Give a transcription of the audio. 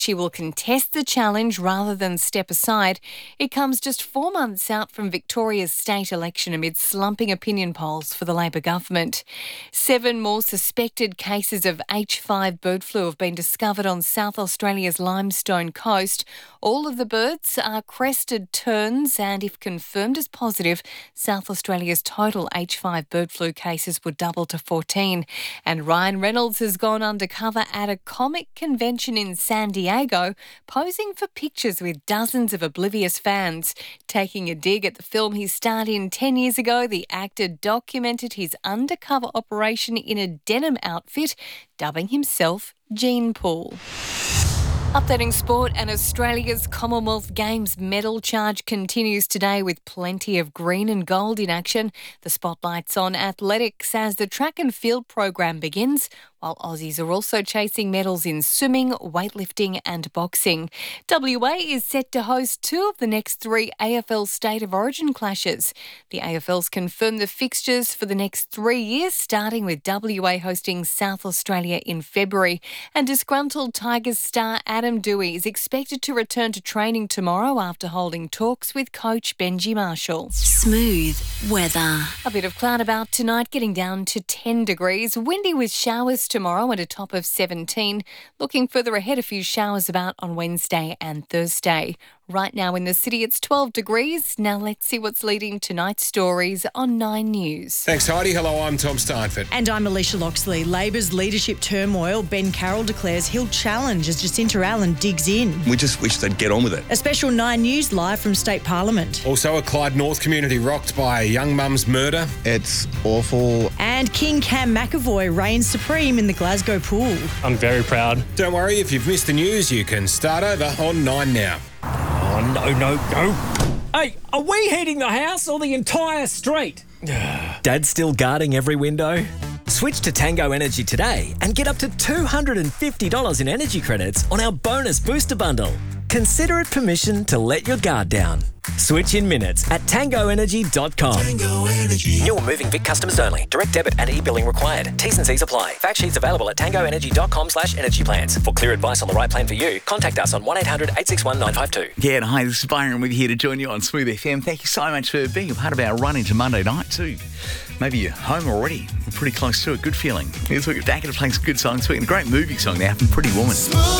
She will contest the challenge rather than step aside. It comes just 4 months out from Victoria's state election amid slumping opinion polls for the Labor government. 7 more suspected cases of H5 bird flu have been discovered on South Australia's Limestone coast. All of the birds are crested terns and, if confirmed as positive, South Australia's total H5 bird flu cases would double to 14. And Ryan Reynolds has gone undercover at a comic convention in San Diego, posing for pictures with dozens of oblivious fans. Taking a dig at the film he starred in 10 years ago, the actor documented his undercover operation in a denim outfit, dubbing himself Gene Pool. Updating sport, and Australia's Commonwealth Games medal charge continues today with plenty of green and gold in action. The spotlight's on athletics as the track and field program begins, while Aussies are also chasing medals in swimming, weightlifting and boxing. WA is set to host 2 of the next 3 AFL State of Origin clashes. The AFL's confirmed the fixtures for the next 3 years, starting with WA hosting South Australia in February. And disgruntled Tigers star Adam Doueihi is expected to return to training tomorrow after holding talks with coach Benji Marshall. Smooth weather. A bit of cloud about tonight, getting down to 10 degrees. Windy with showers tomorrow at a top of 17. Looking further ahead, a few showers about on Wednesday and Thursday. Right now in the city, it's 12 degrees. Now let's see what's leading tonight's stories on 9 News. Thanks, Heidi. Hello, I'm Tom Steinford. And I'm Alicia Loxley. Labor's leadership turmoil. Ben Carroll declares he'll challenge as Jacinta Allen digs in. We just wish they'd get on with it. A special 9 News live from State Parliament. Also, a Clyde North community rocked by a young mum's murder. It's awful. And King Cam McAvoy reigns supreme in the Glasgow pool. I'm very proud. Don't worry, if you've missed the news, you can start over on 9 Now. Oh, no. Hey, are we heating the house or the entire street? Dad's still guarding every window? Switch to Tango Energy today and get up to $250 in energy credits on our bonus booster bundle. Consider it permission to let your guard down. Switch in minutes at tangoenergy.com. Tango Energy. New or moving Vic customers only. Direct debit and e-billing required. T's and C's apply. Fact sheets available at tangoenergy.com/energy plans. For clear advice on the right plan for you, contact us on 1800-861-952. Yeah, and hi, this is Byron with you here to join you on Smooth FM. Thank you so much for being a part of our run into Monday night too. Maybe you're home already. We're pretty close to it. Good feeling. This week we're back to playing some good songs. We're in a great movie song now from Pretty Woman.